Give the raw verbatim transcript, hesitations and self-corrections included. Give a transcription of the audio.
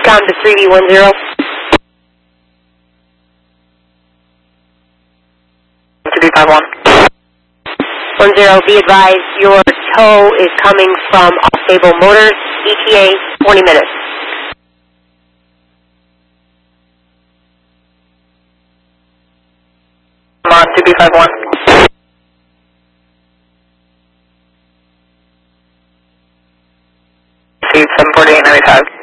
Recon to three D one zero. two D five one. one zero, be advised, your tow is coming from Off-Stable Motors, E T A, twenty minutes. Come on, two B five one. Seat seven forty-eight ninety-five.